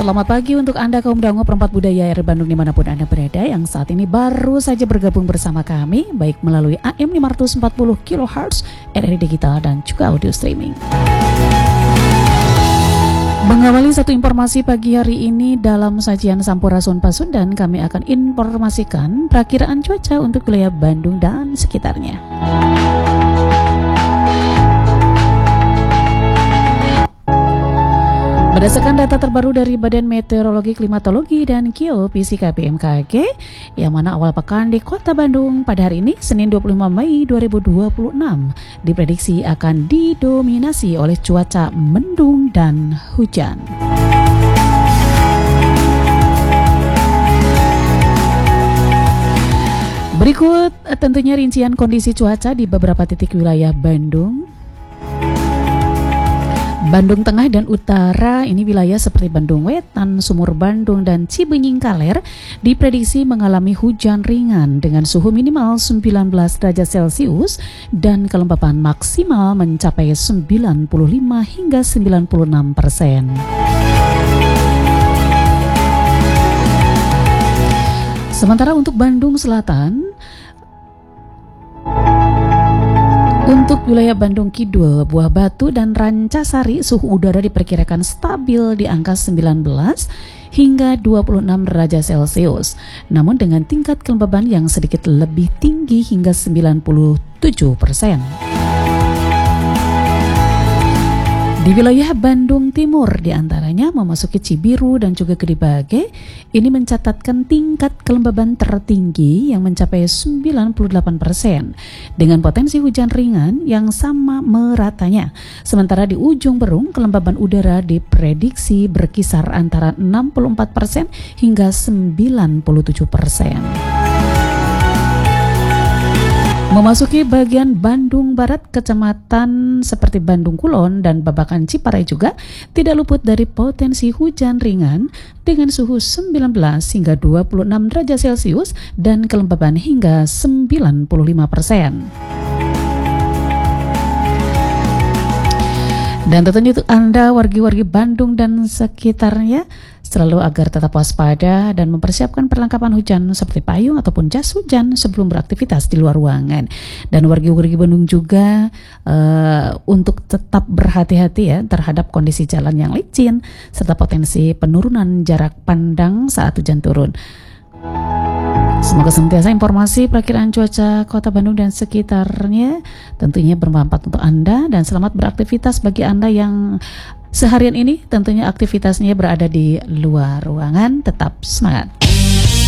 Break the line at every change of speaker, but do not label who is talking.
Selamat pagi untuk Anda kaum dangu perempat budaya RRI Bandung dimanapun Anda berada yang saat ini baru saja bergabung bersama kami baik melalui AM 540 kHz, RRI Digital dan juga audio streaming. Mengawali satu informasi pagi hari ini dalam sajian Sampurasun Pasundan, kami akan informasikan perakiraan cuaca untuk wilayah Bandung dan sekitarnya. Berdasarkan data terbaru dari Badan Meteorologi, Klimatologi, dan Geofisika BMKG, yang mana awal pekan di Kota Bandung pada hari ini, Senin 25 Mei 2026, diprediksi akan didominasi oleh cuaca mendung dan hujan. Berikut tentunya rincian kondisi cuaca di beberapa titik wilayah Bandung. Bandung Tengah dan Utara, ini wilayah seperti Bandung Wetan, Sumur Bandung, dan Cibenying Kaler diprediksi mengalami hujan ringan dengan suhu minimal 19 derajat Celcius dan kelembapan maksimal mencapai 95 hingga 96%. Sementara untuk Bandung Selatan, untuk wilayah Bandung Kidul, Buah Batu, dan Rancasari, suhu udara diperkirakan stabil di angka 19 hingga 26 derajat Celcius. Namun dengan tingkat kelembaban yang sedikit lebih tinggi hingga 97%. Di wilayah Bandung Timur diantaranya memasuki Cibiru dan juga Gedebage, ini mencatatkan tingkat kelembaban tertinggi yang mencapai 98% dengan potensi hujan ringan yang sama meratanya. Sementara di ujung Berung, kelembaban udara diprediksi berkisar antara 64% hingga 97%. Memasuki bagian Bandung Barat, kecamatan seperti Bandung Kulon dan Babakan Ciparai juga tidak luput dari potensi hujan ringan dengan suhu 19 hingga 26 derajat Celcius dan kelembaban hingga 95%. Dan tentunya untuk Anda wargi-wargi Bandung dan sekitarnya selalu agar tetap waspada dan mempersiapkan perlengkapan hujan seperti payung ataupun jas hujan sebelum beraktivitas di luar ruangan. Dan wargi-wargi Bandung juga untuk tetap berhati-hati ya terhadap kondisi jalan yang licin serta potensi penurunan jarak pandang saat hujan turun. Semoga senantiasa informasi perakiraan cuaca Kota Bandung dan sekitarnya tentunya bermanfaat untuk Anda dan selamat beraktivitas bagi Anda yang seharian ini tentunya aktivitasnya berada di luar ruangan. Tetap semangat.